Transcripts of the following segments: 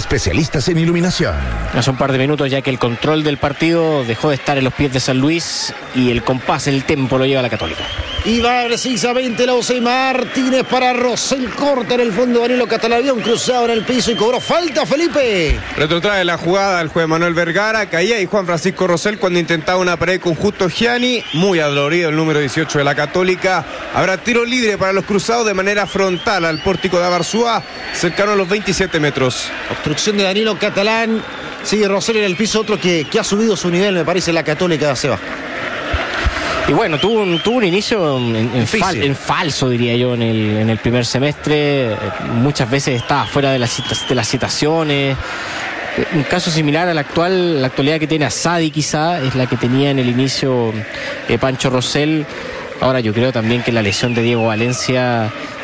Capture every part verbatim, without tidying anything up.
especialistas en iluminación. Hace un par de minutos ya que el control del partido dejó de estar en los pies de San Luis y el compás, el tempo lo lleva a la Católica. Y va precisamente la once Martínez para Rosell, corta en el fondo Danilo Catalán, había un cruzado en el piso y cobró falta, Felipe. Retrotrae la jugada el juez Manuel Vergara, caía y Juan Francisco Rosell cuando intentaba una pared con Justo Gianni, muy adolorido el número dieciocho de la Católica. Habrá tiro libre para los cruzados de manera frontal al pórtico de Abarzúa, cercano a los veintisiete metros. Obstrucción de Danilo Catalán, sigue Rosell en el piso, otro que, que ha subido su nivel, me parece, la Católica, Seba. Y bueno, tuvo un, tuvo un inicio en, en, fal, en falso, diría yo, en el, en el primer semestre. Muchas veces estaba fuera de las, de las citaciones. Un caso similar a la actual, la actualidad que tiene Asadi quizá, es la que tenía en el inicio eh, Pancho Rosell. Ahora yo creo también que la lesión de Diego Valencia,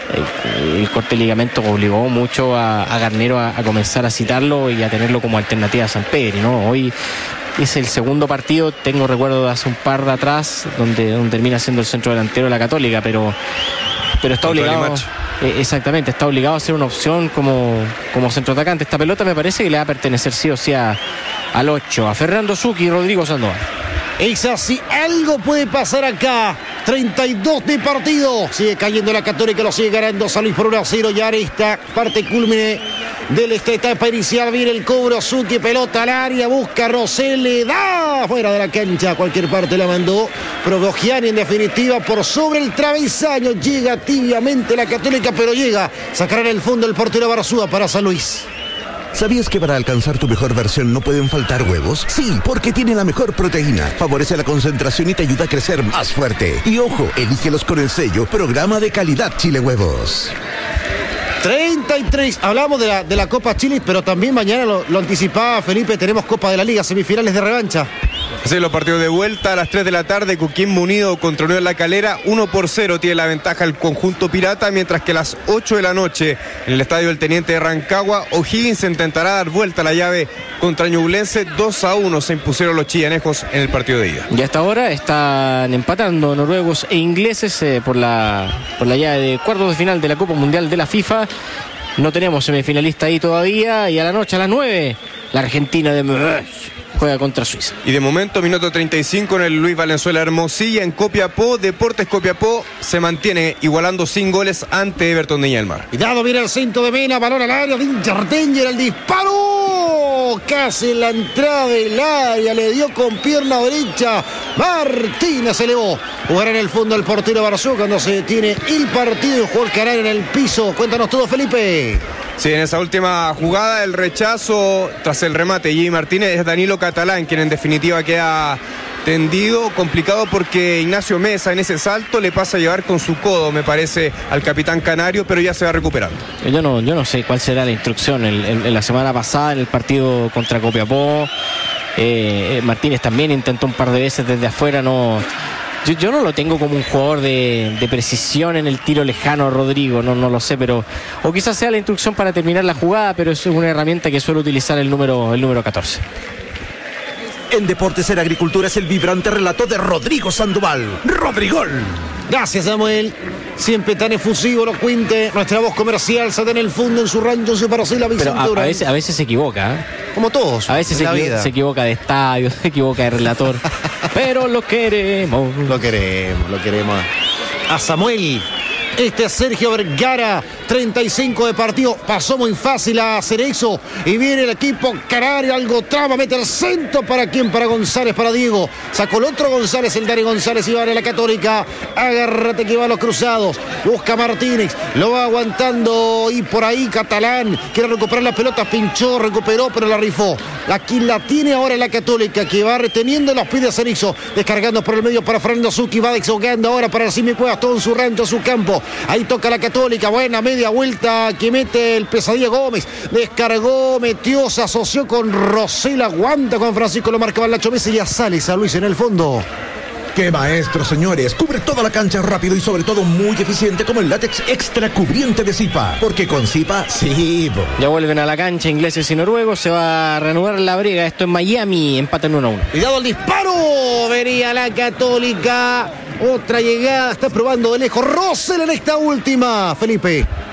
eh, el corte de ligamento obligó mucho a, a Garnero a, a comenzar a citarlo y a tenerlo como alternativa a Sampedri, ¿no? Hoy es el segundo partido, tengo recuerdo de hace un par de atrás, donde, donde termina siendo el centro delantero de la Católica, pero, pero está obligado, eh, exactamente, está obligado a ser una opción como, como centroatacante. Esta pelota me parece que le va a pertenecer sí o sí a, al ocho, a Fernando Zucchi y Rodrigo Sandoval. Es así, algo puede pasar acá. treinta y dos de partido. Sigue cayendo la Católica, lo sigue ganando San Luis por uno a cero. Ya en esta parte culmine de esta etapa inicial. Viene el cobro, Zucchi, pelota al área, busca Rosell, le da fuera de la cancha, a cualquier parte la mandó. Pero Gianni en definitiva por sobre el travesaño. Llega tibiamente la Católica, pero llega. Sacará en el fondo el portero Barzúa para San Luis. ¿Sabías que para alcanzar tu mejor versión no pueden faltar huevos? Sí, porque tiene la mejor proteína, favorece la concentración y te ayuda a crecer más fuerte. Y ojo, elígelos con el sello Programa de Calidad Chile Huevos. treinta y tres, hablamos de la, de la Copa Chile, pero también mañana lo, lo anticipaba Felipe, tenemos Copa de la Liga, semifinales de revancha. Sí, los partidos de vuelta a las tres de la tarde, Coquimbo Unido contra Unión La Calera, uno por cero tiene la ventaja el conjunto pirata, mientras que a las ocho de la noche en el estadio del Teniente de Rancagua, O'Higgins intentará dar vuelta a la llave contra Ñublense. Dos a uno se impusieron los chillanejos en el partido de ida. Y hasta ahora están empatando noruegos e ingleses eh, por la, por la llave de cuartos de final de la Copa Mundial de la FIFA. No tenemos semifinalista ahí todavía, y a la noche a las nueve la Argentina de Merch juega contra Suiza. Y de momento, minuto treinta y cinco en el Luis Valenzuela Hermosilla, en Copiapó. Deportes Copiapó se mantiene igualando sin goles ante Everton de Viña del Mar. Cuidado, viene el centro de Mena, balón al área, Danger, Danger, el disparo. Casi en la entrada del área, le dio con pierna derecha. Martínez se elevó. Jugará en el fondo el portero Barzúa cuando se detiene el partido y jugó el Caral en el piso. Cuéntanos todo, Felipe. Sí, en esa última jugada el rechazo tras el remate de Jimmy Martínez es Danilo Catalán, quien en definitiva queda tendido, complicado porque Ignacio Mesa en ese salto le pasa a llevar con su codo, me parece, al capitán canario, pero ya se va recuperando. Yo no, yo no sé cuál será la instrucción. El, el, la semana pasada en el partido contra Copiapó, eh, Martínez también intentó un par de veces desde afuera, no... Yo, yo no lo tengo como un jugador de, de precisión en el tiro lejano, Rodrigo, no, no lo sé, pero o quizás sea la instrucción para terminar la jugada, pero es una herramienta que suele utilizar el número, el número catorce. En Deportes en Agricultura es el vibrante relato de Rodrigo Sandoval. ¡Rodrigol! Gracias, Samuel. Siempre tan efusivo, elocuente. Nuestra voz comercial se da en el fondo, en su rancho, en su paracel, la Pero a, a, veces, a veces se equivoca, ¿eh? Como todos. A veces se, equivo- se equivoca de estadio, se equivoca de relator. Pero lo queremos. Lo queremos, lo queremos. A Samuel. Este es Sergio Vergara, treinta y cinco de partido. Pasó muy fácil a hacer eso. Y viene el equipo canario, algo traba, mete el centro. ¿Para quién? Para González, para Diego. Sacó el otro González, el Dani González, y va a la Católica. Agárrate que va a los cruzados. Busca Martínez, lo va aguantando. Y por ahí Catalán quiere recuperar la pelota. Pinchó, recuperó, pero la rifó. Aquí la tiene ahora la Católica, que va reteniendo los pies de Cerizo. Descargando por el medio para Fernando Zucchi. Va desahogando ahora para Simi Cuevas, todo en su rancho, su campo. Ahí toca la Católica, buena media vuelta que mete el Pesadilla Gómez. Descargó, metió, se asoció con Rosell, aguanta con Francisco, lo marcaba el Nacho Messi y ya sale San Luis en el fondo. ¡Qué maestro, señores! Cubre toda la cancha rápido y sobre todo muy eficiente como el látex extra cubriente de Zipa. Porque con Zipa, sí. Bo. Ya vuelven a la cancha ingleses y noruegos. Se va a reanudar la briga. Esto en Miami. Empatan uno a uno. Cuidado el disparo. Venía la Católica. Otra llegada. Está probando de lejos Rosell en esta última. Felipe.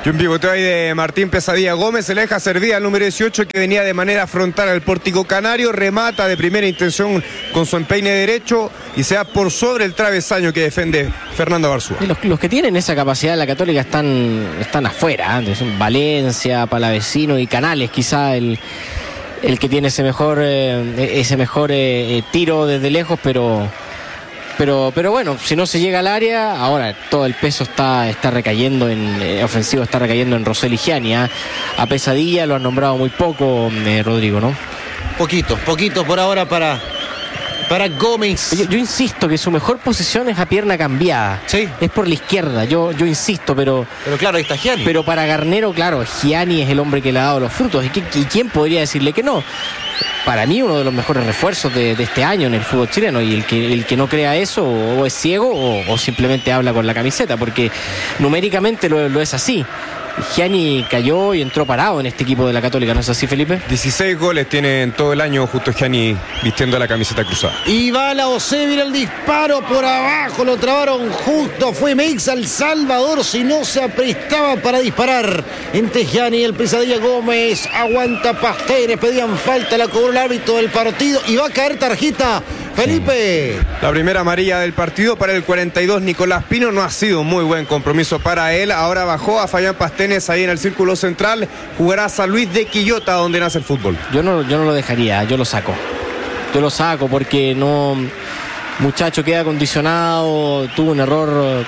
Y un pivoteo ahí de Martín Pesadilla Gómez, se le deja servida al número dieciocho que venía de manera frontal al pórtico canario, remata de primera intención con su empeine derecho y se da por sobre el travesaño que defiende Fernando Barzúa. Los, los que tienen esa capacidad de la Católica están, están afuera, ¿eh? Son Valencia, Palavecino y Canales, quizá el, el que tiene ese mejor, eh, ese mejor eh, tiro desde lejos, pero... Pero, pero bueno, si no se llega al área, ahora todo el peso está, está recayendo en eh, ofensivo, está recayendo en Rosel y Gianni, ¿eh? A Pesadilla lo han nombrado muy poco, eh, Rodrigo, ¿no? Poquito, poquito por ahora para, para Gómez. Yo, yo insisto que su mejor posición es a pierna cambiada. Sí. Es por la izquierda, yo, yo insisto, pero... Pero claro, ahí está Gianni. Pero para Garnero, claro, Gianni es el hombre que le ha dado los frutos. ¿Y, qué, y quién podría decirle que no? Para mí uno de los mejores refuerzos de, de este año en el fútbol chileno, y el que, el que no crea eso o es ciego o, o simplemente habla con la camiseta, porque numéricamente lo, lo es así. Gianni cayó y entró parado en este equipo de la Católica, ¿no es así, Felipe? dieciséis goles tiene en todo el año justo Gianni vistiendo la camiseta cruzada. Y va la Osevir, el disparo por abajo, lo trabaron justo, fue Meixa El Salvador, si no se aprestaba para disparar. Entre Gianni, el Pesadilla Gómez, aguanta Pastenes, pedían falta, la cobró el árbitro del partido y va a caer tarjeta. Felipe. La primera amarilla del partido para el cuarenta y dos, Nicolás Pino. No ha sido un muy buen compromiso para él. Ahora bajó a Fabián Pastenes ahí en el círculo central. Jugará San Luis de Quillota, donde nace el fútbol. Yo no, yo no lo dejaría, yo lo saco. Yo lo saco porque no... Muchacho queda condicionado, tuvo un error...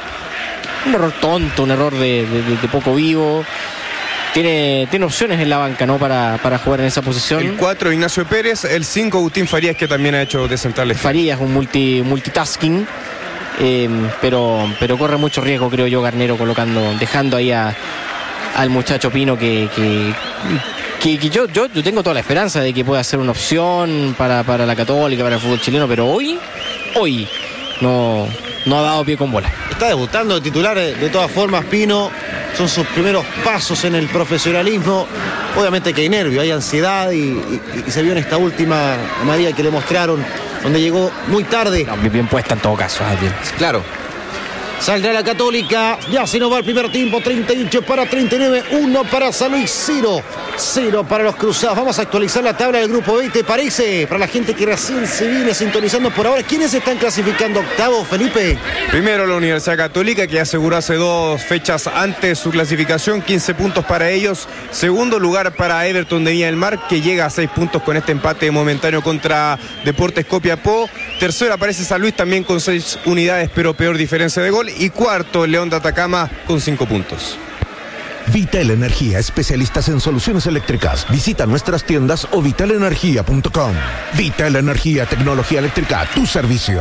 Un error tonto, un error de, de, de poco vivo. Tiene, tiene opciones en la banca, ¿no? Para, para jugar en esa posición. El cuatro, Ignacio Pérez. El cinco, Agustín Farías, que también ha hecho de centrales. Farías, un multi, multitasking. Eh, pero, pero corre mucho riesgo, creo yo, Garnero, colocando, dejando ahí a, al muchacho Pino que... que Que, que yo, yo, yo tengo toda la esperanza de que pueda ser una opción para, para la Católica, para el fútbol chileno, pero hoy, hoy no, no ha dado pie con bola. Está debutando de titular, de todas formas, Pino. Son sus primeros pasos en el profesionalismo. Obviamente que hay nervio, hay ansiedad y, y, y se vio en esta última amarilla que le mostraron, donde llegó muy tarde. No, bien puesta en todo caso. Bien. Claro. Saldrá la Católica, ya se nos va el primer tiempo, treinta y ocho para treinta y nueve, uno para San Luis, cero, cero para los Cruzados. Vamos a actualizar la tabla del grupo B, ¿te parece? Para la gente que recién se viene sintonizando por ahora, ¿quiénes están clasificando octavo, Felipe? Primero la Universidad Católica, que aseguró hace dos fechas antes su clasificación, quince puntos para ellos. Segundo lugar para Everton de Viña del Mar, que llega a seis puntos con este empate momentáneo contra Deportes Copiapó. Tercero aparece San Luis también con seis unidades, pero peor diferencia de gol. Y cuarto, León de Atacama con cinco puntos. Vital Energía, especialistas en soluciones eléctricas. Visita nuestras tiendas o vital energía punto com. Vital Energía, tecnología eléctrica a tu servicio.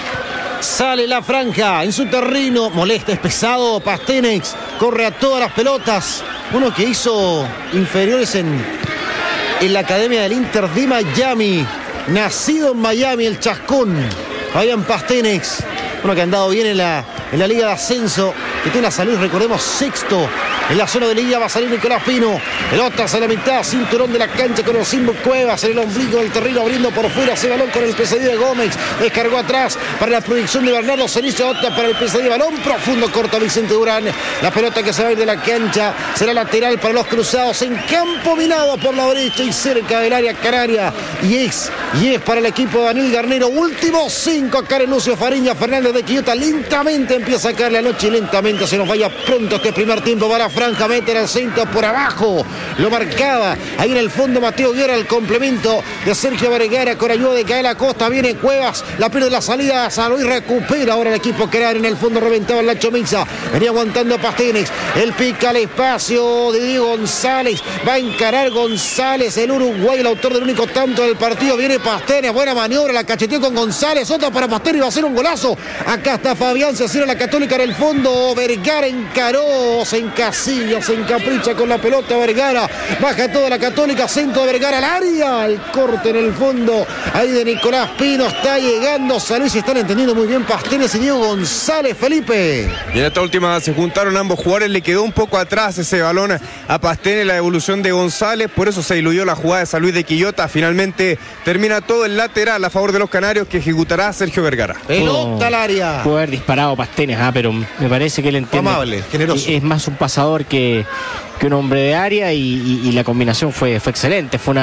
Sale la franja en su terreno, molesta, es pesado, Pastenex corre a todas las pelotas. Uno que hizo inferiores en, en la academia del Inter de Miami. Nacido en Miami, el Chascón, Fabián Pastenex. Uno que ha andado bien en la, en la Liga de Ascenso, que tiene a San Luis, recordemos, sexto en la zona de Liga. Va a salir Nicolás Pino, pelotas a la mitad, cinturón de la cancha con los Simbo Cuevas en el ombligo del terreno, abriendo por fuera ese balón con el Pesadilla de Gómez. Descargó atrás para la proyección de Bernardo Cenizo, otra para el Pesadilla, balón profundo, corta Vicente Durán. La pelota que se va a ir de la cancha será lateral para los Cruzados, en campo minado por la derecha y cerca del área canaria. Y es, y es para el equipo de Daniel Garnero, último cinco, Karen Lucio Fariña, Fernández de Quillota, lentamente empieza a caer la noche y lentamente se nos vaya pronto este primer tiempo. Va la franja, mete en el centro por abajo, lo marcaba ahí en el fondo Mateo Guerra, el complemento de Sergio Vergara con ayuda de Gael Acosta. Viene Cuevas, la pierde la salida, San Luis recupera ahora el equipo que era en el fondo, reventaba el Nacho Meixa, venía aguantando Pastenex, el pica al espacio de Diego González, va a encarar González, el Uruguay, el autor del único tanto del partido. Viene Pastenex, buena maniobra, la cacheteó con González, otra para Pastenex, va a ser un golazo. Acá está Fabián, se cierra la Católica en el fondo, Vergara encaró, se encasilla, se encapricha con la pelota Vergara, baja toda la Católica, centro de Vergara al área, el corte en el fondo, ahí de Nicolás Pino, está llegando San Luis, están entendiendo muy bien Pastenes y Diego González, Felipe. Y en esta última se juntaron ambos jugadores, le quedó un poco atrás ese balón a Pastenes, la devolución de González, por eso se diluyó la jugada de San Luis de Quillota. Finalmente termina todo el lateral a favor de los canarios que ejecutará Sergio Vergara. Pelota al área. Puede haber disparado Pastenes, ah, pero me parece que él entiende. Amable, generoso. Es más un pasador que, que un hombre de área y, y, y la combinación fue, fue excelente. Fue una